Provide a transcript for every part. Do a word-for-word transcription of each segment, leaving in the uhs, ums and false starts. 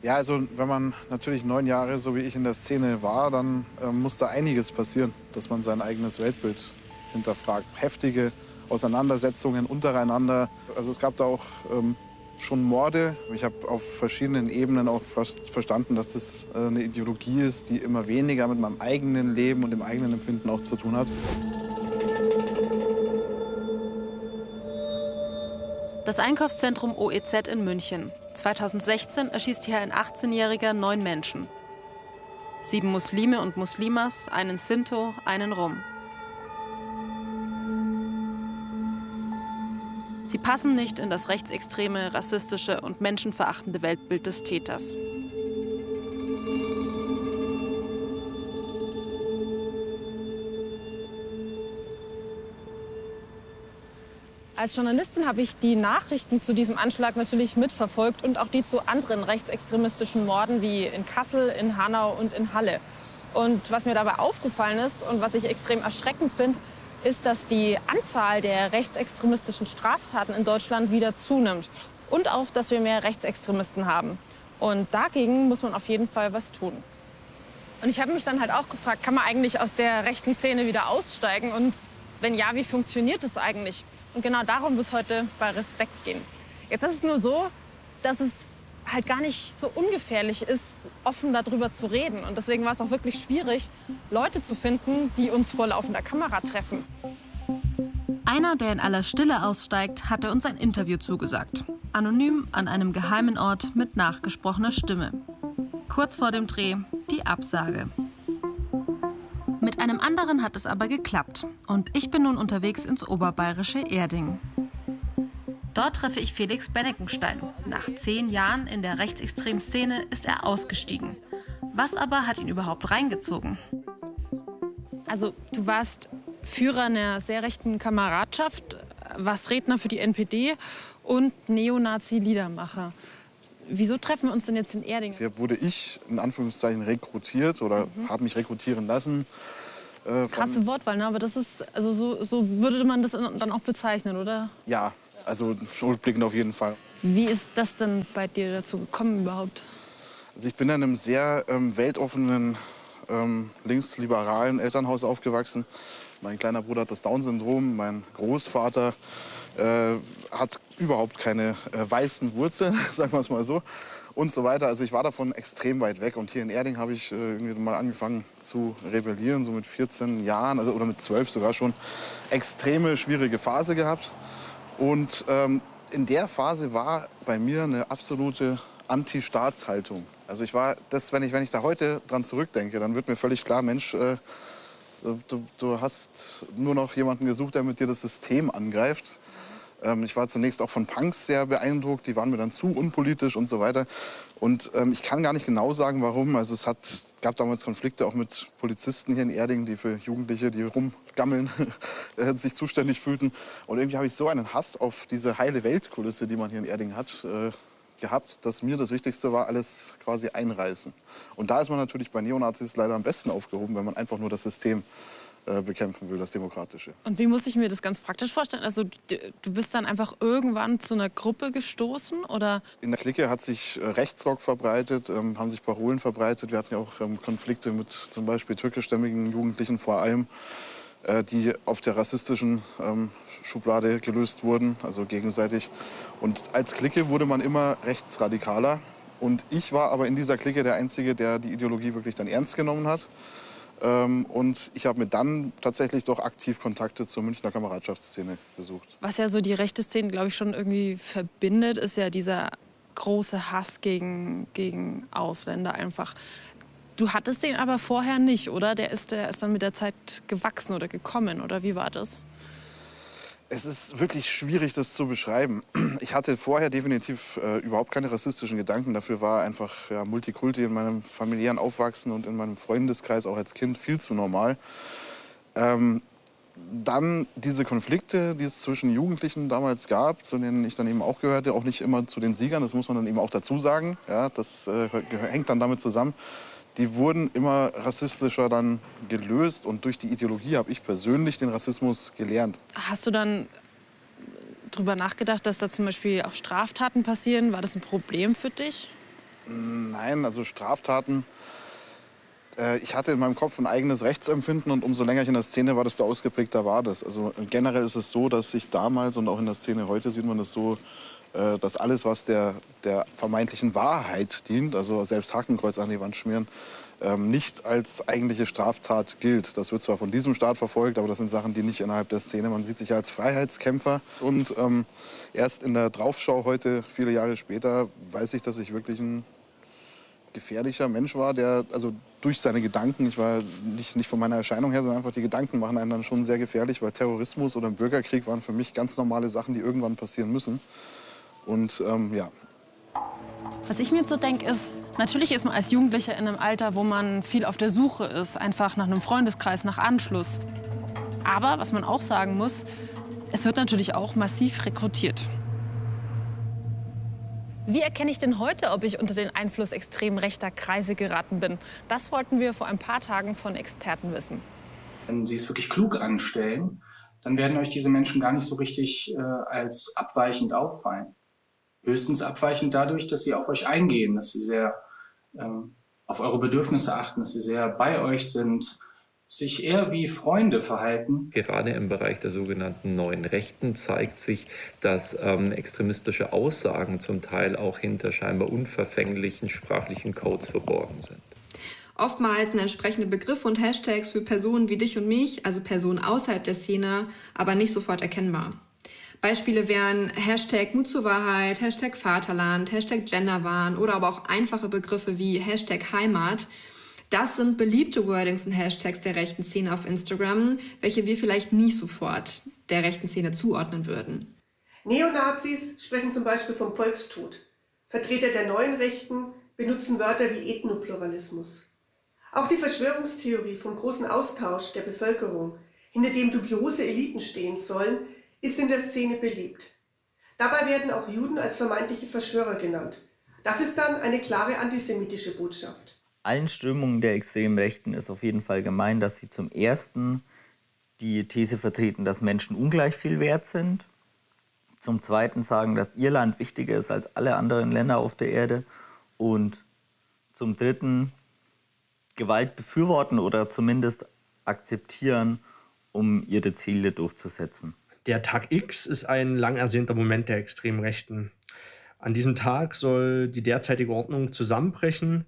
Ja, also wenn man natürlich neun Jahre, so wie ich, in der Szene war, dann äh, muss da einiges passieren, dass man sein eigenes Weltbild hinterfragt. Heftige Auseinandersetzungen untereinander. Also es gab da auch ähm, schon Morde. Ich habe auf verschiedenen Ebenen auch fast verstanden, dass das äh, eine Ideologie ist, die immer weniger mit meinem eigenen Leben und dem eigenen Empfinden auch zu tun hat. Das Einkaufszentrum O E Z in München. zweitausendsechzehn erschießt hier ein achtzehnjähriger neun Menschen. Sieben Muslime und Muslimas, einen Sinto, einen Rom. Sie passen nicht in das rechtsextreme, rassistische und menschenverachtende Weltbild des Täters. Als Journalistin habe ich die Nachrichten zu diesem Anschlag natürlich mitverfolgt und auch die zu anderen rechtsextremistischen Morden wie in Kassel, in Hanau und in Halle. Und was mir dabei aufgefallen ist und was ich extrem erschreckend finde, ist, dass die Anzahl der rechtsextremistischen Straftaten in Deutschland wieder zunimmt. Und auch, dass wir mehr Rechtsextremisten haben. Und dagegen muss man auf jeden Fall was tun. Und ich habe mich dann halt auch gefragt, kann man eigentlich aus der rechten Szene wieder aussteigen? Und wenn ja, wie funktioniert es eigentlich? Und genau darum wird es heute bei Respekt gehen. Jetzt ist es nur so, dass es halt gar nicht so ungefährlich ist, offen darüber zu reden. Und deswegen war es auch wirklich schwierig, Leute zu finden, die uns vor laufender Kamera treffen. Einer, der in aller Stille aussteigt, hatte uns ein Interview zugesagt. Anonym an einem geheimen Ort mit nachgesprochener Stimme. Kurz vor dem Dreh die Absage. Mit einem anderen hat es aber geklappt. Und ich bin nun unterwegs ins oberbayerische Erding. Dort treffe ich Felix Beneckenstein. Nach zehn Jahren in der rechtsextremen Szene ist er ausgestiegen. Was aber hat ihn überhaupt reingezogen? Also du warst Führer einer sehr rechten Kameradschaft, warst Redner für die N P D und Neonazi-Liedermacher. Wieso treffen wir uns denn jetzt in Erding? Hier wurde ich in Anführungszeichen rekrutiert oder mhm. habe mich rekrutieren lassen. Äh, Krasse Wortwahl, ne? Aber das ist, also so, so würde man das dann auch bezeichnen, oder? Ja, also rückblickend auf jeden Fall. Wie ist das denn bei dir dazu gekommen überhaupt? Also ich bin in einem sehr ähm, weltoffenen, ähm, linksliberalen Elternhaus aufgewachsen. Mein kleiner Bruder hat das Down-Syndrom, mein Großvater äh, hat überhaupt keine äh, weißen Wurzeln, sagen wir es mal so, und so weiter. Also ich war davon extrem weit weg. Und hier in Erding habe ich äh, irgendwie mal angefangen zu rebellieren, so mit vierzehn Jahren, also, oder mit zwölf sogar schon. Extreme, schwierige Phase gehabt. Und ähm, in der Phase war bei mir eine absolute Anti-Staatshaltung. Also ich war, das, wenn ich, wenn ich da heute dran zurückdenke, dann wird mir völlig klar, Mensch, äh, du, du hast nur noch jemanden gesucht, der mit dir das System angreift. Ähm, ich war zunächst auch von Punks sehr beeindruckt, die waren mir dann zu unpolitisch und so weiter. Und ähm, ich kann gar nicht genau sagen, warum. Also es hat, gab damals Konflikte auch mit Polizisten hier in Erding, die für Jugendliche, die rumgammeln, sich zuständig fühlten. Und irgendwie habe ich so einen Hass auf diese heile Weltkulisse, die man hier in Erding hat, äh, gehabt, dass mir das Wichtigste war, alles quasi einreißen. Und da ist man natürlich bei Neonazis leider am besten aufgehoben, wenn man einfach nur das System äh, bekämpfen will, das Demokratische. Und wie muss ich mir das ganz praktisch vorstellen? Also du, du bist dann einfach irgendwann zu einer Gruppe gestoßen, oder? In der Clique hat sich äh, Rechtsrock verbreitet, ähm, haben sich Parolen verbreitet. Wir hatten ja auch ähm, Konflikte mit zum Beispiel türkischstämmigen Jugendlichen vor allem, äh, die auf der rassistischen ähm, Schublade gelöst wurden, also gegenseitig. Und als Clique wurde man immer rechtsradikaler. Und ich war aber in dieser Clique der Einzige, der die Ideologie wirklich dann ernst genommen hat. Ähm, und ich habe mir dann tatsächlich doch aktiv Kontakte zur Münchner Kameradschaftsszene gesucht. Was ja so die rechte Szene, glaube ich, schon irgendwie verbindet, ist ja dieser große Hass gegen, gegen Ausländer einfach. Du hattest den aber vorher nicht, oder? Der ist, der ist dann mit der Zeit gewachsen oder gekommen, oder wie war das? Es ist wirklich schwierig, das zu beschreiben. Ich hatte vorher definitiv äh, überhaupt keine rassistischen Gedanken. Dafür war einfach ja, Multikulti in meinem familiären Aufwachsen und in meinem Freundeskreis auch als Kind viel zu normal. Ähm, dann diese Konflikte, die es zwischen Jugendlichen damals gab, zu denen ich dann eben auch gehörte, auch nicht immer zu den Siegern, das muss man dann eben auch dazu sagen. Ja, das äh, hängt dann damit zusammen. Die wurden immer rassistischer dann gelöst und durch die Ideologie habe ich persönlich den Rassismus gelernt. Hast du dann drüber nachgedacht, dass da zum Beispiel auch Straftaten passieren? War das ein Problem für dich? Nein, also Straftaten. Äh, ich hatte in meinem Kopf ein eigenes Rechtsempfinden und umso länger ich in der Szene war, desto ausgeprägter war das. Also generell ist es so, dass sich damals und auch in der Szene heute sieht man das so, äh, dass alles, was der, der vermeintlichen Wahrheit dient, also selbst Hakenkreuz an die Wand schmieren, ähm, nicht als eigentliche Straftat gilt. Das wird zwar von diesem Staat verfolgt, aber das sind Sachen, die nicht innerhalb der Szene. Man sieht sich ja als Freiheitskämpfer. Und ähm, erst in der Draufschau heute, viele Jahre später, weiß ich, dass ich wirklich ein gefährlicher Mensch war, der also durch seine Gedanken, ich war nicht, nicht von meiner Erscheinung her, sondern einfach die Gedanken machen einen dann schon sehr gefährlich, weil Terrorismus oder ein Bürgerkrieg waren für mich ganz normale Sachen, die irgendwann passieren müssen. Und ähm, ja. Was ich mir jetzt so denke, ist, natürlich ist man als Jugendlicher in einem Alter, wo man viel auf der Suche ist, einfach nach einem Freundeskreis, nach Anschluss. Aber was man auch sagen muss, es wird natürlich auch massiv rekrutiert. Wie erkenne ich denn heute, ob ich unter den Einfluss extrem rechter Kreise geraten bin? Das wollten wir vor ein paar Tagen von Experten wissen. Wenn Sie es wirklich klug anstellen, dann werden euch diese Menschen gar nicht so richtig äh, als abweichend auffallen. Höchstens abweichend dadurch, dass sie auf euch eingehen, dass sie sehr ähm, auf eure Bedürfnisse achten, dass sie sehr bei euch sind, sich eher wie Freunde verhalten. Gerade im Bereich der sogenannten neuen Rechten zeigt sich, dass ähm, extremistische Aussagen zum Teil auch hinter scheinbar unverfänglichen sprachlichen Codes verborgen sind. Oftmals sind entsprechende Begriffe und Hashtags für Personen wie dich und mich, also Personen außerhalb der Szene, aber nicht sofort erkennbar. Beispiele wären Hashtag Mut zur Wahrheit, Hashtag Vaterland, Hashtag Genderwahn oder aber auch einfache Begriffe wie Hashtag Heimat. Das sind beliebte Wordings und Hashtags der rechten Szene auf Instagram, welche wir vielleicht nicht sofort der rechten Szene zuordnen würden. Neonazis sprechen zum Beispiel vom Volkstod. Vertreter der neuen Rechten benutzen Wörter wie Ethnopluralismus. Auch die Verschwörungstheorie vom großen Austausch der Bevölkerung, hinter dem dubiose Eliten stehen sollen, ist in der Szene beliebt. Dabei werden auch Juden als vermeintliche Verschwörer genannt. Das ist dann eine klare antisemitische Botschaft. Allen Strömungen der extremen Rechten ist auf jeden Fall gemein, dass sie zum Ersten die These vertreten, dass Menschen ungleich viel wert sind. Zum Zweiten sagen, dass ihr Land wichtiger ist als alle anderen Länder auf der Erde. Und zum Dritten Gewalt befürworten oder zumindest akzeptieren, um ihre Ziele durchzusetzen. Der Tag X ist ein lang ersehnter Moment der extremen Rechten. An diesem Tag soll die derzeitige Ordnung zusammenbrechen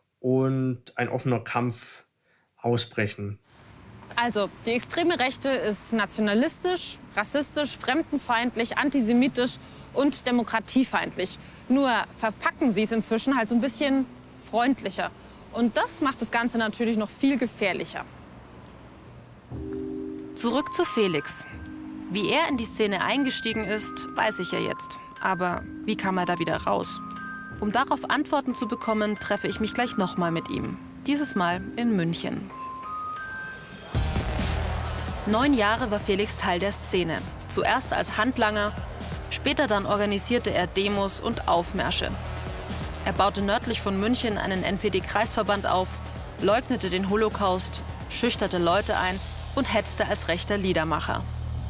und ein offener Kampf ausbrechen. Also, die extreme Rechte ist nationalistisch, rassistisch, fremdenfeindlich, antisemitisch und demokratiefeindlich. Nur verpacken sie es inzwischen halt so ein bisschen freundlicher. Und das macht das Ganze natürlich noch viel gefährlicher. Zurück zu Felix. Wie er in die Szene eingestiegen ist, weiß ich ja jetzt. Aber wie kam er da wieder raus? Um darauf Antworten zu bekommen, treffe ich mich gleich nochmal mit ihm. Dieses Mal in München. Neun Jahre war Felix Teil der Szene. Zuerst als Handlanger, später dann organisierte er Demos und Aufmärsche. Er baute nördlich von München einen N P D-Kreisverband auf, leugnete den Holocaust, schüchterte Leute ein und hetzte als rechter Liedermacher.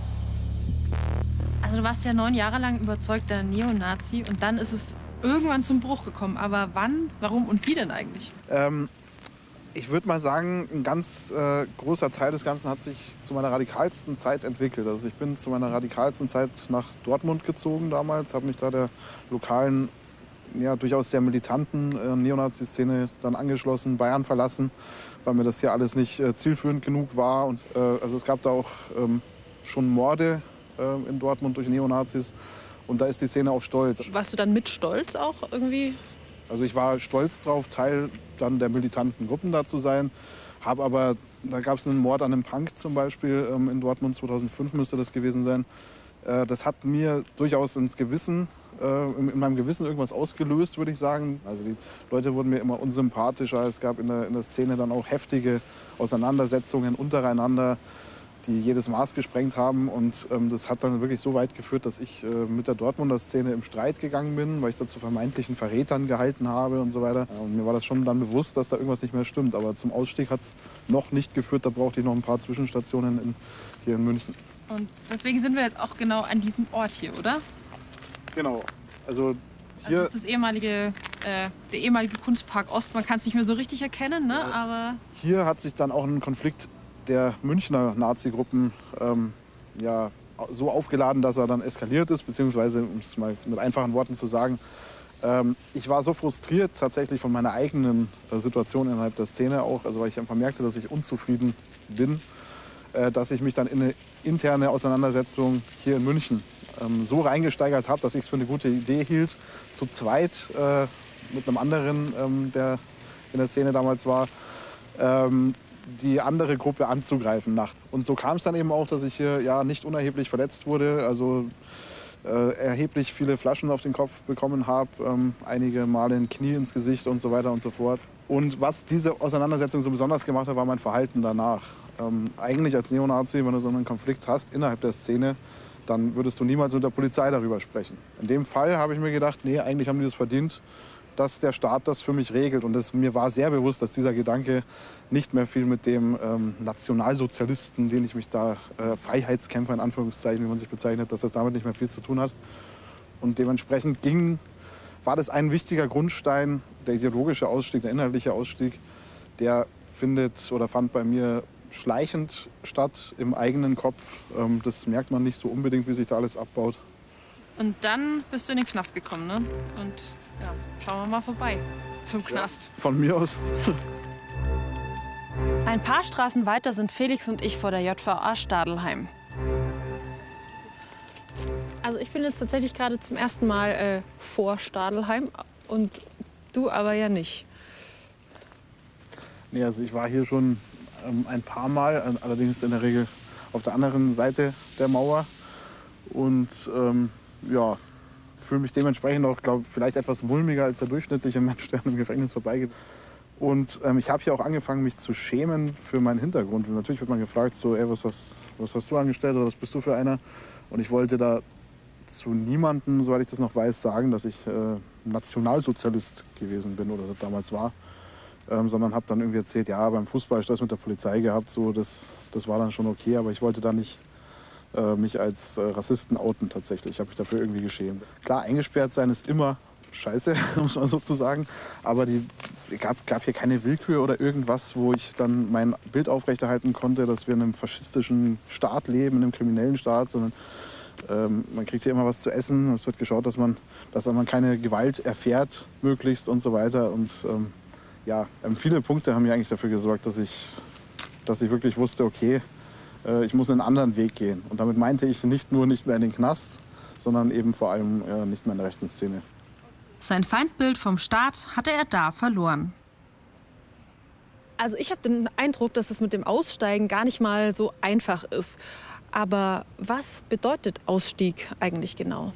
Also du warst ja neun Jahre lang überzeugter Neonazi und dann ist es irgendwann zum Bruch gekommen. Aber wann, warum und wie denn eigentlich? Ähm, ich würde mal sagen, ein ganz äh, großer Teil des Ganzen hat sich zu meiner radikalsten Zeit entwickelt. Also ich bin zu meiner radikalsten Zeit nach Dortmund gezogen damals, habe mich da der lokalen, ja, durchaus sehr militanten äh, Neonazi-Szene dann angeschlossen, Bayern verlassen, weil mir das hier alles nicht äh, zielführend genug war. Und, äh, also es gab da auch ähm, schon Morde äh, in Dortmund durch Neonazis. Und da ist die Szene auch stolz. Warst du dann mit stolz auch irgendwie? Also ich war stolz drauf, Teil dann der militanten Gruppen da zu sein. Habe aber, da gab es einen Mord an einem Punk zum Beispiel, ähm, in Dortmund zweitausendfünf müsste das gewesen sein. Äh, das hat mir durchaus ins Gewissen, äh, in, in meinem Gewissen irgendwas ausgelöst, würde ich sagen. Also die Leute wurden mir immer unsympathischer. Es gab in der, in der Szene dann auch heftige Auseinandersetzungen untereinander, die jedes Maß gesprengt haben. Und ähm, das hat dann wirklich so weit geführt, dass ich äh, mit der Dortmunder Szene im Streit gegangen bin, weil ich da zu vermeintlichen Verrätern gehalten habe und so weiter. Und mir war das schon dann bewusst, dass da irgendwas nicht mehr stimmt. Aber zum Ausstieg hat es noch nicht geführt. Da brauchte ich noch ein paar Zwischenstationen in, hier in München. Und deswegen sind wir jetzt auch genau an diesem Ort hier, oder? Genau. Also hier also das ist das ehemalige äh, der ehemalige Kunstpark Ost. Man kann es nicht mehr so richtig erkennen, ne? Aber hier hat sich dann auch ein Konflikt der Münchner Nazi-Gruppen ähm, ja, so aufgeladen, dass er dann eskaliert ist, beziehungsweise, um es mal mit einfachen Worten zu sagen, ähm, ich war so frustriert tatsächlich von meiner eigenen äh, Situation innerhalb der Szene auch, also weil ich einfach merkte, dass ich unzufrieden bin, äh, dass ich mich dann in eine interne Auseinandersetzung hier in München ähm, so reingesteigert habe, dass ich es für eine gute Idee hielt, zu zweit äh, mit einem anderen, ähm, der in der Szene damals war, ähm, die andere Gruppe anzugreifen nachts. Und so kam es dann eben auch, dass ich hier ja, nicht unerheblich verletzt wurde, also äh, erheblich viele Flaschen auf den Kopf bekommen habe, ähm, einige Male ein Knie ins Gesicht und so weiter und so fort. Und was diese Auseinandersetzung so besonders gemacht hat, war mein Verhalten danach. Ähm, eigentlich als Neonazi, wenn du so einen Konflikt hast innerhalb der Szene, dann würdest du niemals mit der Polizei darüber sprechen. In dem Fall habe ich mir gedacht, nee, eigentlich haben die das verdient, dass der Staat das für mich regelt. Und das, mir war sehr bewusst, dass dieser Gedanke nicht mehr viel mit dem ähm, Nationalsozialisten, den ich mich da, äh, Freiheitskämpfer in Anführungszeichen, wie man sich bezeichnet, dass das damit nicht mehr viel zu tun hat. Und dementsprechend ging, war das ein wichtiger Grundstein, der ideologische Ausstieg, der inhaltliche Ausstieg, der findet oder fand bei mir schleichend statt im eigenen Kopf. Ähm, das merkt man nicht so unbedingt, wie sich da alles abbaut. und dann bist du in den Knast gekommen, ne? Und ja, schauen wir mal vorbei zum Knast. Ja, von mir aus. Ein paar Straßen weiter sind Felix und ich vor der J V A Stadelheim. Also ich bin jetzt tatsächlich gerade zum ersten Mal äh, vor Stadelheim und du aber ja nicht. Nee, also ich war hier schon ähm, ein paar Mal, allerdings in der Regel auf der anderen Seite der Mauer. Und ähm, ja, fühle mich dementsprechend auch, glaube vielleicht etwas mulmiger als der durchschnittliche Mensch, der im Gefängnis vorbeigeht. Und ähm, ich habe hier auch angefangen, mich zu schämen für meinen Hintergrund. Und natürlich wird man gefragt, so, ey, was hast, was hast du angestellt oder was bist du für einer? Und ich wollte da zu niemandem, soweit ich das noch weiß, sagen, dass ich äh, Nationalsozialist gewesen bin oder das damals war. Ähm, sondern habe dann irgendwie erzählt, ja, beim Fußball Stress mit der Polizei gehabt, so, das, das war dann schon okay. Aber ich wollte da nicht äh, mich als äh, Rassisten outen tatsächlich. Ich habe mich dafür irgendwie geschämt. Klar, eingesperrt sein ist immer scheiße, muss man so zu sagen. Aber die gab, gab hier keine Willkür oder irgendwas, wo ich dann mein Bild aufrechterhalten konnte, dass wir in einem faschistischen Staat leben, in einem kriminellen Staat, sondern ähm, man kriegt hier immer was zu essen. Es wird geschaut, dass man, dass man keine Gewalt erfährt, möglichst und so weiter. Und ähm, ja, ähm, viele Punkte haben mir eigentlich dafür gesorgt, dass ich, dass ich wirklich wusste, okay, äh, ich muss einen anderen Weg gehen. Und damit meinte ich nicht nur nicht mehr in den Knast, sondern eben vor allem äh, nicht mehr in der rechten Szene. Sein Feindbild vom Staat hatte er da verloren. Also ich habe den Eindruck, dass es mit dem Aussteigen gar nicht mal so einfach ist. Aber was bedeutet Ausstieg eigentlich genau?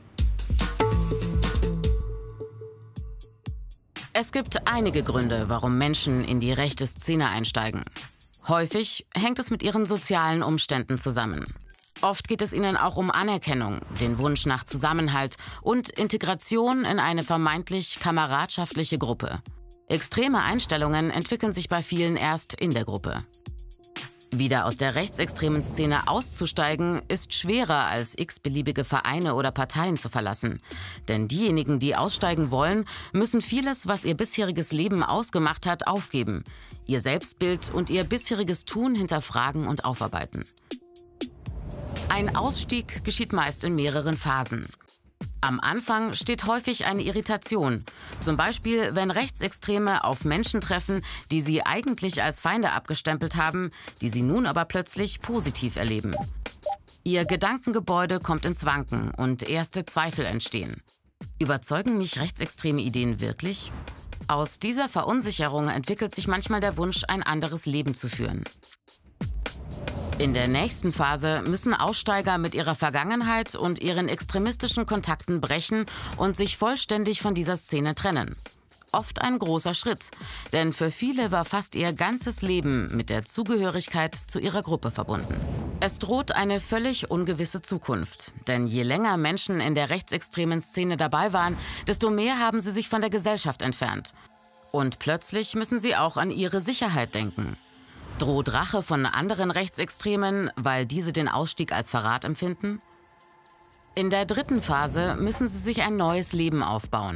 Es gibt einige Gründe, warum Menschen in die rechte Szene einsteigen. Häufig hängt es mit ihren sozialen Umständen zusammen. Oft geht es ihnen auch um Anerkennung, den Wunsch nach Zusammenhalt und Integration in eine vermeintlich kameradschaftliche Gruppe. Extreme Einstellungen entwickeln sich bei vielen erst in der Gruppe. Wieder aus der rechtsextremen Szene auszusteigen, ist schwerer als x-beliebige Vereine oder Parteien zu verlassen. Denn diejenigen, die aussteigen wollen, müssen vieles, was ihr bisheriges Leben ausgemacht hat, aufgeben. Ihr Selbstbild und ihr bisheriges Tun hinterfragen und aufarbeiten. Ein Ausstieg geschieht meist in mehreren Phasen. Am Anfang steht häufig eine Irritation. Zum Beispiel, wenn Rechtsextreme auf Menschen treffen, die sie eigentlich als Feinde abgestempelt haben, die sie nun aber plötzlich positiv erleben. Ihr Gedankengebäude kommt ins Wanken und erste Zweifel entstehen. Überzeugen mich rechtsextreme Ideen wirklich? Aus dieser Verunsicherung entwickelt sich manchmal der Wunsch, ein anderes Leben zu führen. In der nächsten Phase müssen Aussteiger mit ihrer Vergangenheit und ihren extremistischen Kontakten brechen und sich vollständig von dieser Szene trennen. Oft ein großer Schritt, denn für viele war fast ihr ganzes Leben mit der Zugehörigkeit zu ihrer Gruppe verbunden. Es droht eine völlig ungewisse Zukunft, denn je länger Menschen in der rechtsextremen Szene dabei waren, desto mehr haben sie sich von der Gesellschaft entfernt. Und plötzlich müssen sie auch an ihre Sicherheit denken. Droht Rache von anderen Rechtsextremen, weil diese den Ausstieg als Verrat empfinden? In der dritten Phase müssen sie sich ein neues Leben aufbauen.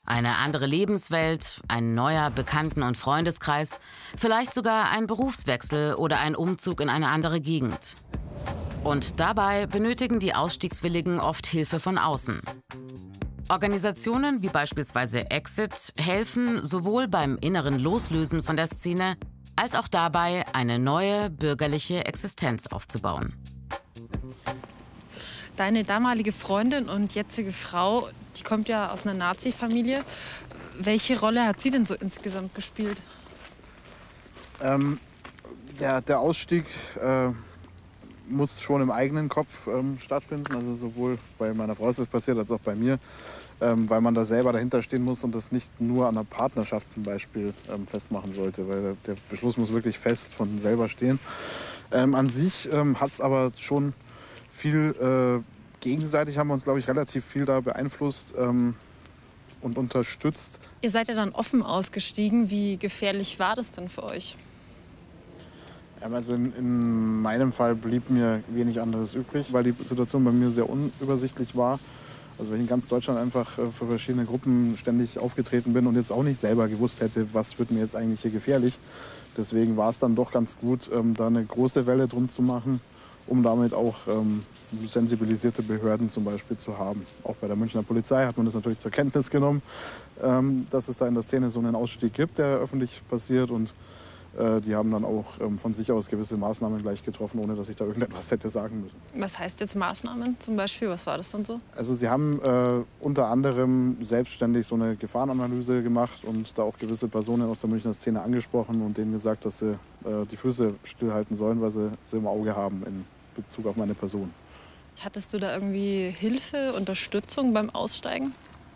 Eine andere Lebenswelt, ein neuer Bekannten- und Freundeskreis, vielleicht sogar ein Berufswechsel oder ein Umzug in eine andere Gegend. Und dabei benötigen die Ausstiegswilligen oft Hilfe von außen. Organisationen wie beispielsweise Exit helfen sowohl beim inneren Loslösen von der Szene, als auch dabei, eine neue bürgerliche Existenz aufzubauen. Deine damalige Freundin und jetzige Frau, die kommt ja aus einer Nazi-Familie. Welche Rolle hat sie denn so insgesamt gespielt? Ähm, der, der Ausstieg äh, muss schon im eigenen Kopf ähm, stattfinden. Also sowohl bei meiner Frau ist das passiert, als auch bei mir. Ähm, weil man da selber dahinter stehen muss und das nicht nur an einer Partnerschaft zum Beispiel ähm, festmachen sollte. Weil der, der Beschluss muss wirklich fest von selber stehen. Ähm, an sich ähm, hat es aber schon viel äh, gegenseitig, haben wir uns, glaube ich, relativ viel da beeinflusst ähm, und unterstützt. Ihr seid ja dann offen ausgestiegen. Wie gefährlich war das denn für euch? Also in, in meinem Fall blieb mir wenig anderes übrig, weil die Situation bei mir sehr unübersichtlich war. Also weil ich in ganz Deutschland einfach für verschiedene Gruppen ständig aufgetreten bin und jetzt auch nicht selber gewusst hätte, was wird mir jetzt eigentlich hier gefährlich. Deswegen war es dann doch ganz gut, ähm, da eine große Welle drum zu machen, um damit auch ähm, sensibilisierte Behörden zum Beispiel zu haben. Auch bei der Münchner Polizei hat man das natürlich zur Kenntnis genommen, ähm, dass es da in der Szene so einen Ausstieg gibt, der öffentlich passiert. Und äh, die haben dann auch ähm, von sich aus gewisse Maßnahmen gleich getroffen, ohne dass ich da irgendetwas hätte sagen müssen. Was heißt jetzt Maßnahmen zum Beispiel? Was war das dann so? Also sie haben äh, unter anderem selbstständig so eine Gefahrenanalyse gemacht und da auch gewisse Personen aus der Münchner Szene angesprochen und denen gesagt, dass sie äh, die Füße stillhalten sollen, weil sie sie im Auge haben in Bezug auf meine Person. Hattest du da irgendwie Hilfe, Unterstützung beim Aussteigen?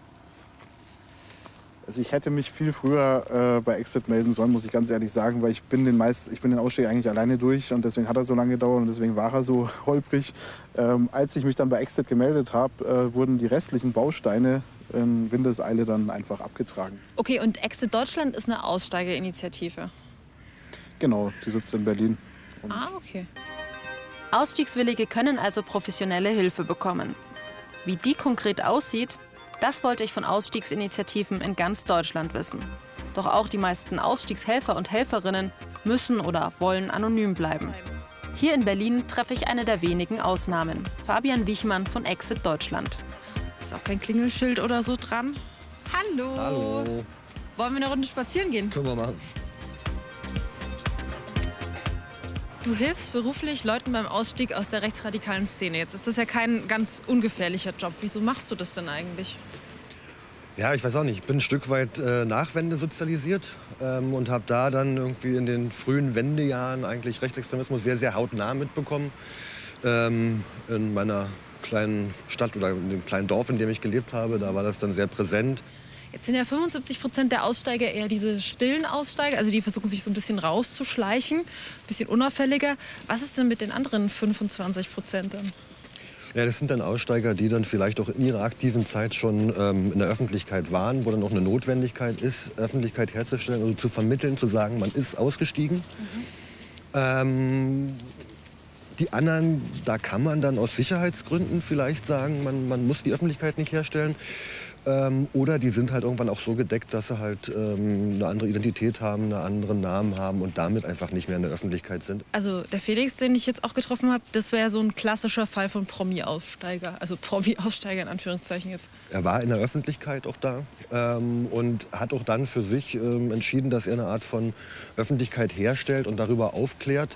Also ich hätte mich viel früher äh, bei Exit melden sollen, muss ich ganz ehrlich sagen, weil ich bin den, meist, ich bin den Ausstieg eigentlich alleine durch und deswegen hat er so lange gedauert und deswegen war er so holprig. Ähm, als ich mich dann bei Exit gemeldet habe, äh, wurden die restlichen Bausteine in Windeseile dann einfach abgetragen. Okay, und Exit Deutschland ist eine Aussteigerinitiative? Genau, die sitzt in Berlin. Und ah, okay. Ausstiegswillige können also professionelle Hilfe bekommen. Wie die konkret aussieht, das wollte ich von Ausstiegsinitiativen in ganz Deutschland wissen. Doch auch die meisten Ausstiegshelfer und Helferinnen müssen oder wollen anonym bleiben. Hier in Berlin treffe ich eine der wenigen Ausnahmen. Fabian Wichmann von Exit Deutschland. Ist auch kein Klingelschild oder so dran? Hallo! Hallo! Wollen wir eine Runde spazieren gehen? Können wir machen. Du hilfst beruflich Leuten beim Ausstieg aus der rechtsradikalen Szene. Jetzt ist das ja kein ganz ungefährlicher Job. Wieso machst du das denn eigentlich? Ja, ich weiß auch nicht. Ich bin ein Stück weit äh, nach Wende sozialisiert ähm, und habe da dann irgendwie in den frühen Wendejahren eigentlich Rechtsextremismus sehr, sehr hautnah mitbekommen. Ähm, in meiner kleinen Stadt oder in dem kleinen Dorf, in dem ich gelebt habe, da war das dann sehr präsent. Jetzt sind ja fünfundsiebzig Prozent der Aussteiger eher diese stillen Aussteiger. Also die versuchen sich so ein bisschen rauszuschleichen, ein bisschen unauffälliger. Was ist denn mit den anderen fünfundzwanzig Prozent dann? Ja, das sind dann Aussteiger, die dann vielleicht auch in ihrer aktiven Zeit schon ähm, in der Öffentlichkeit waren, wo dann auch eine Notwendigkeit ist, Öffentlichkeit herzustellen, also zu vermitteln, zu sagen, man ist ausgestiegen. Mhm. Ähm, die anderen, da kann man dann aus Sicherheitsgründen vielleicht sagen, man, man muss die Öffentlichkeit nicht herstellen. Ähm, oder die sind halt irgendwann auch so gedeckt, dass sie halt ähm, eine andere Identität haben, einen anderen Namen haben und damit einfach nicht mehr in der Öffentlichkeit sind. Also der Felix, den ich jetzt auch getroffen habe, das wäre so ein klassischer Fall von Promi-Aussteiger. Also Promi-Aussteiger in Anführungszeichen jetzt. Er war in der Öffentlichkeit auch da ähm, und hat auch dann für sich ähm, entschieden, dass er eine Art von Öffentlichkeit herstellt und darüber aufklärt.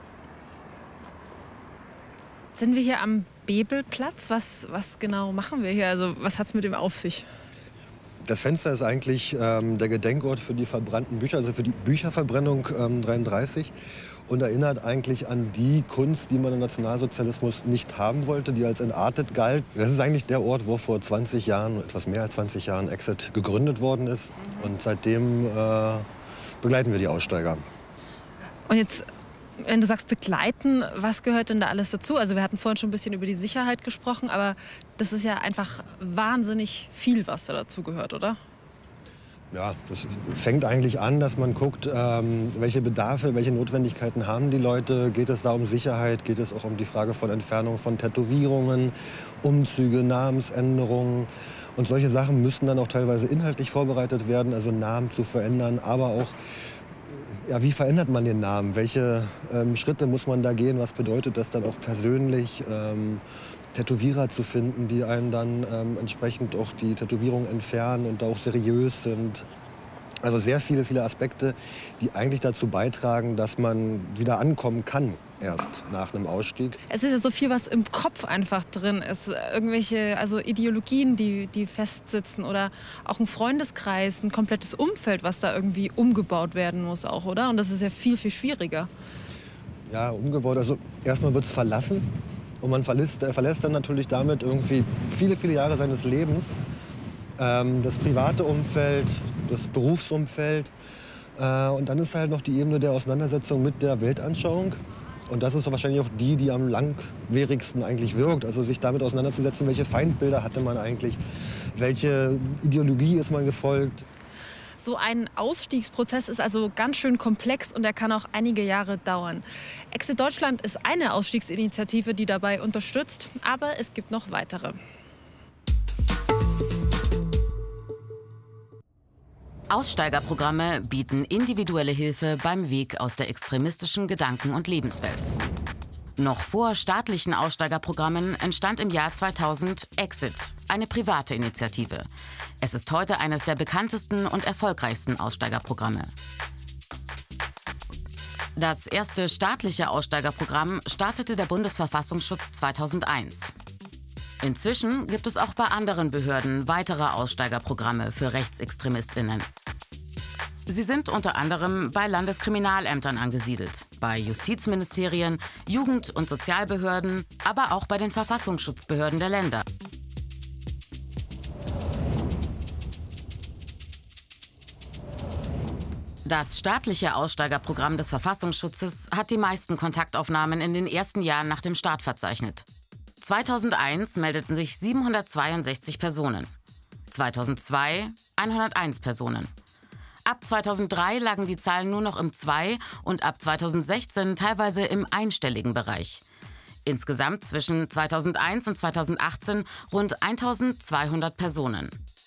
Sind wir hier am Bebelplatz? Was, was genau machen wir hier? Also was hat es mit dem auf sich? Das Fenster ist eigentlich ähm, der Gedenkort für die verbrannten Bücher, also für die Bücherverbrennung ähm, dreiunddreißig und erinnert eigentlich an die Kunst, die man im Nationalsozialismus nicht haben wollte, die als entartet galt. Das ist eigentlich der Ort, wo vor zwanzig Jahren, etwas mehr als zwanzig Jahren, Exit gegründet worden ist. Und seitdem äh, begleiten wir die Aussteiger. Und jetzt, wenn du sagst begleiten, was gehört denn da alles dazu? Also wir hatten vorhin schon ein bisschen über die Sicherheit gesprochen, aber das ist ja einfach wahnsinnig viel, was da dazu gehört, oder? Ja, das fängt eigentlich an, dass man guckt, ähm, welche Bedarfe, welche Notwendigkeiten haben die Leute. Geht es da um Sicherheit? Geht es auch um die Frage von Entfernung von Tätowierungen, Umzüge, Namensänderungen? Und solche Sachen müssen dann auch teilweise inhaltlich vorbereitet werden, also Namen zu verändern, aber auch, ja, wie verändert man den Namen? Welche ähm, Schritte muss man da gehen? Was bedeutet das dann auch persönlich? Ähm, Tätowierer zu finden, die einen dann ähm, entsprechend auch die Tätowierung entfernen und auch seriös sind. Also sehr viele, viele Aspekte, die eigentlich dazu beitragen, dass man wieder ankommen kann, erst nach einem Ausstieg. Es ist ja so viel, was im Kopf einfach drin ist. Irgendwelche also Ideologien, die, die festsitzen oder auch ein Freundeskreis, ein komplettes Umfeld, was da irgendwie umgebaut werden muss auch, oder? Und das ist ja viel, viel schwieriger. Ja, umgebaut. Also erstmal wird es verlassen. Und man verlässt, äh, verlässt dann natürlich damit irgendwie viele, viele Jahre seines Lebens. Ähm, das private Umfeld, das Berufsumfeld. Äh, und dann ist halt noch die Ebene der Auseinandersetzung mit der Weltanschauung. Und das ist wahrscheinlich auch die, die am langwierigsten eigentlich wirkt. Also sich damit auseinanderzusetzen, welche Feindbilder hatte man eigentlich, welche Ideologie ist man gefolgt. So ein Ausstiegsprozess ist also ganz schön komplex und er kann auch einige Jahre dauern. Exit Deutschland ist eine Ausstiegsinitiative, die dabei unterstützt, aber es gibt noch weitere. Aussteigerprogramme bieten individuelle Hilfe beim Weg aus der extremistischen Gedanken- und Lebenswelt. Noch vor staatlichen Aussteigerprogrammen entstand im Jahr zweitausend Exit, eine private Initiative. Es ist heute eines der bekanntesten und erfolgreichsten Aussteigerprogramme. Das erste staatliche Aussteigerprogramm startete der Bundesverfassungsschutz zweitausendeins. Inzwischen gibt es auch bei anderen Behörden weitere Aussteigerprogramme für RechtsextremistInnen. Sie sind unter anderem bei Landeskriminalämtern angesiedelt, bei Justizministerien, Jugend- und Sozialbehörden, aber auch bei den Verfassungsschutzbehörden der Länder. Das staatliche Aussteigerprogramm des Verfassungsschutzes hat die meisten Kontaktaufnahmen in den ersten Jahren nach dem Start verzeichnet. zweitausendeins meldeten sich siebenhundertzweiundsechzig Personen, zweitausendzwei hunderteins Personen. Ab zweitausenddrei lagen die Zahlen nur noch im Zwei- und ab zweitausendsechzehn teilweise im einstelligen Bereich. Insgesamt zwischen zweitausendeins und zweitausendachtzehn rund eintausendzweihundert Personen.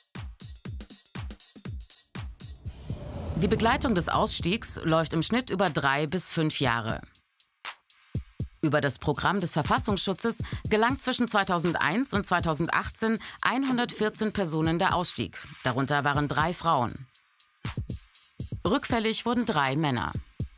Die Begleitung des Ausstiegs läuft im Schnitt über drei bis fünf Jahre. Über das Programm des Verfassungsschutzes gelang zwischen zweitausendeins und zweitausendachtzehn hundertvierzehn Personen der Ausstieg. Darunter waren drei Frauen. Rückfällig wurden drei Männer.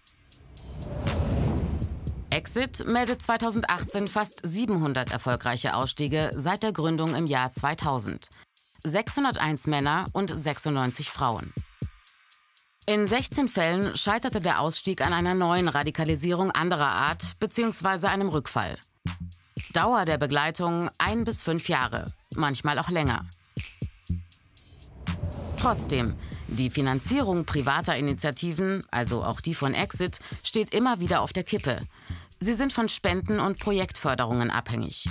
Exit meldet zweitausendachtzehn fast siebenhundert erfolgreiche Ausstiege seit der Gründung im Jahr zweitausend. sechshunderteins Männer und sechsundneunzig Frauen. In sechzehn Fällen scheiterte der Ausstieg an einer neuen Radikalisierung anderer Art bzw. einem Rückfall. Dauer der Begleitung ein bis fünf Jahre, manchmal auch länger. Trotzdem, die Finanzierung privater Initiativen, also auch die von Exit, steht immer wieder auf der Kippe. Sie sind von Spenden und Projektförderungen abhängig.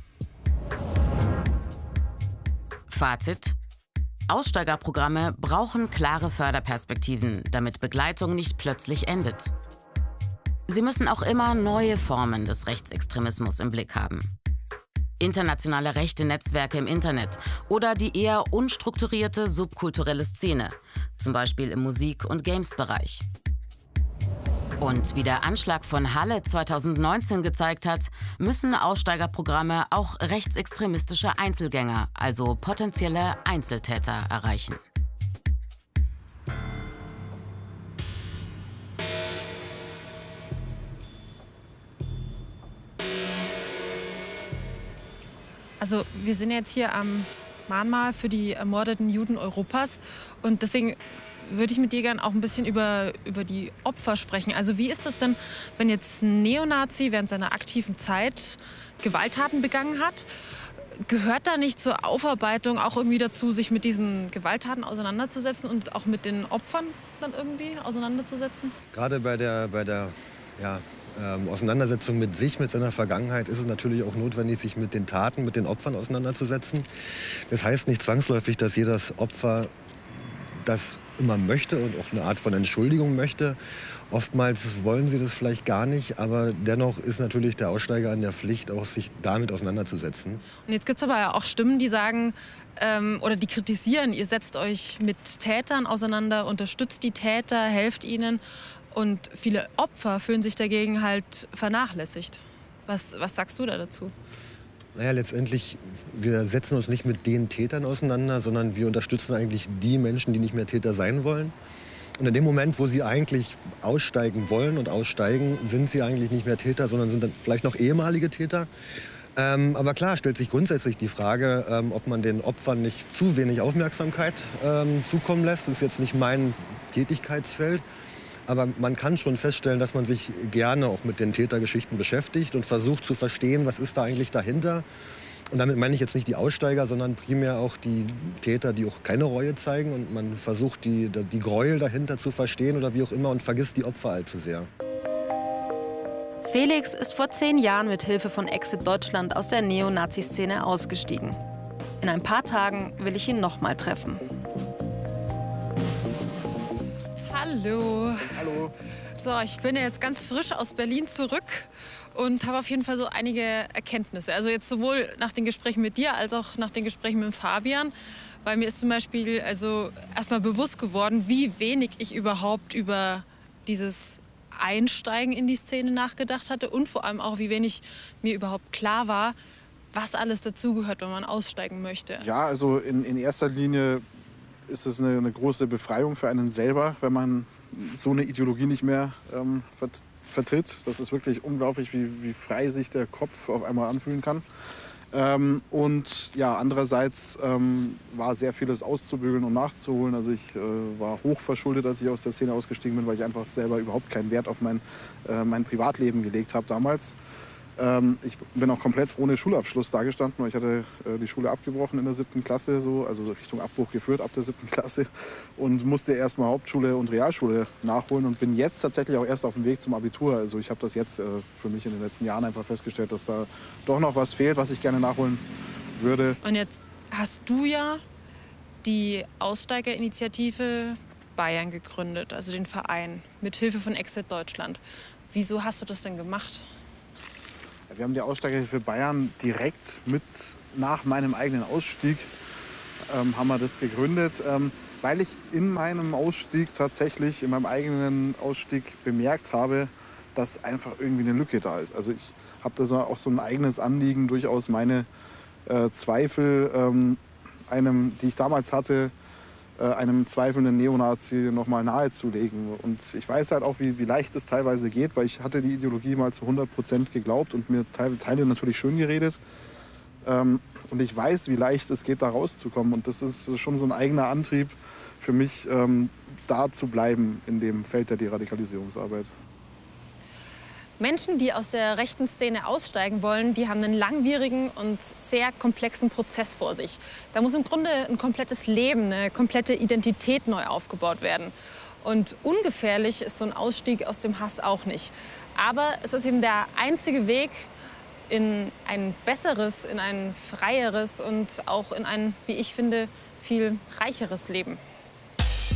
Fazit: Aussteigerprogramme brauchen klare Förderperspektiven, damit Begleitung nicht plötzlich endet. Sie müssen auch immer neue Formen des Rechtsextremismus im Blick haben. Internationale rechte Netzwerke im Internet oder die eher unstrukturierte subkulturelle Szene, zum Beispiel im Musik- und Games-Bereich. Und wie der Anschlag von Halle zweitausendneunzehn gezeigt hat, müssen Aussteigerprogramme auch rechtsextremistische Einzelgänger, also potenzielle Einzeltäter, erreichen. Also wir sind jetzt hier am Mahnmal für die ermordeten Juden Europas und deswegen würde ich mit dir gerne auch ein bisschen über, über die Opfer sprechen. Also wie ist das denn, wenn jetzt ein Neonazi während seiner aktiven Zeit Gewalttaten begangen hat? Gehört da nicht zur Aufarbeitung auch irgendwie dazu, sich mit diesen Gewalttaten auseinanderzusetzen und auch mit den Opfern dann irgendwie auseinanderzusetzen? Gerade bei der, bei der ja, ähm, Auseinandersetzung mit sich, mit seiner Vergangenheit, ist es natürlich auch notwendig, sich mit den Taten, mit den Opfern auseinanderzusetzen. Das heißt nicht zwangsläufig, dass jedes Opfer das immer möchte und auch eine Art von Entschuldigung möchte. Oftmals wollen sie das vielleicht gar nicht, aber dennoch ist natürlich der Aussteiger in der Pflicht, auch sich damit auseinanderzusetzen. Und jetzt gibt es aber ja auch Stimmen, die sagen ähm, oder die kritisieren, ihr setzt euch mit Tätern auseinander, unterstützt die Täter, helft ihnen. Und viele Opfer fühlen sich dagegen halt vernachlässigt. Was, was sagst du da dazu? Naja, letztendlich, wir setzen uns nicht mit den Tätern auseinander, sondern wir unterstützen eigentlich die Menschen, die nicht mehr Täter sein wollen. Und in dem Moment, wo sie eigentlich aussteigen wollen und aussteigen, sind sie eigentlich nicht mehr Täter, sondern sind dann vielleicht noch ehemalige Täter. Ähm, aber klar, stellt sich grundsätzlich die Frage, ähm, ob man den Opfern nicht zu wenig Aufmerksamkeit ähm, zukommen lässt. Das ist jetzt nicht mein Tätigkeitsfeld. Aber man kann schon feststellen, dass man sich gerne auch mit den Tätergeschichten beschäftigt und versucht zu verstehen, was ist da eigentlich dahinter. Und damit meine ich jetzt nicht die Aussteiger, sondern primär auch die Täter, die auch keine Reue zeigen. Und man versucht, die, die Gräuel dahinter zu verstehen oder wie auch immer und vergisst die Opfer allzu sehr. Felix ist vor zehn Jahren mit Hilfe von Exit Deutschland aus der Neonazi-Szene ausgestiegen. In ein paar Tagen will ich ihn noch mal treffen. Hallo. Hallo. So, ich bin ja jetzt ganz frisch aus Berlin zurück und habe auf jeden Fall so einige Erkenntnisse. Also jetzt sowohl nach den Gesprächen mit dir als auch nach den Gesprächen mit Fabian. Weil mir ist zum Beispiel also erstmal bewusst geworden, wie wenig ich überhaupt über dieses Einsteigen in die Szene nachgedacht hatte und vor allem auch, wie wenig mir überhaupt klar war, was alles dazugehört, wenn man aussteigen möchte. Ja, also in, in erster Linie ist es eine, eine große Befreiung für einen selber, wenn man so eine Ideologie nicht mehr ähm, vert vertritt. Das ist wirklich unglaublich, wie, wie frei sich der Kopf auf einmal anfühlen kann. Ähm, und ja, andererseits ähm, war sehr vieles auszubügeln und nachzuholen. Also ich äh, war hochverschuldet, als ich aus der Szene ausgestiegen bin, weil ich einfach selber überhaupt keinen Wert auf mein, äh, mein Privatleben gelegt habe damals. Ähm, ich bin auch komplett ohne Schulabschluss dagestanden, weil ich hatte äh, die Schule abgebrochen in der siebten Klasse, so, also Richtung Abbruch geführt ab der siebten Klasse und musste erst mal Hauptschule und Realschule nachholen und bin jetzt tatsächlich auch erst auf dem Weg zum Abitur. Also ich habe das jetzt äh, für mich in den letzten Jahren einfach festgestellt, dass da doch noch was fehlt, was ich gerne nachholen würde. Und jetzt hast du ja die Aussteigerinitiative Bayern gegründet, also den Verein, mit Hilfe von Exit Deutschland. Wieso hast du das denn gemacht? Wir haben die Aussteigerhilfe Bayern direkt mit nach meinem eigenen Ausstieg ähm, haben wir das gegründet, ähm, weil ich in meinem Ausstieg tatsächlich, in meinem eigenen Ausstieg bemerkt habe, dass einfach irgendwie eine Lücke da ist. Also ich habe da so, auch so ein eigenes Anliegen, durchaus meine äh, Zweifel, ähm, einem, die ich damals hatte, einem zweifelnden Neonazi noch mal nahezulegen. Und ich weiß halt auch, wie, wie leicht es teilweise geht, weil ich hatte die Ideologie mal zu hundert Prozent geglaubt und mir Teile, Teile natürlich schön geredet. Ähm, und ich weiß, wie leicht es geht, da rauszukommen. Und das ist schon so ein eigener Antrieb für mich, ähm, da zu bleiben in dem Feld der Deradikalisierungsarbeit. Menschen, die aus der rechten Szene aussteigen wollen, die haben einen langwierigen und sehr komplexen Prozess vor sich. Da muss im Grunde ein komplettes Leben, eine komplette Identität neu aufgebaut werden. Und ungefährlich ist so ein Ausstieg aus dem Hass auch nicht. Aber es ist eben der einzige Weg in ein besseres, in ein freieres und auch in ein, wie ich finde, viel reicheres Leben.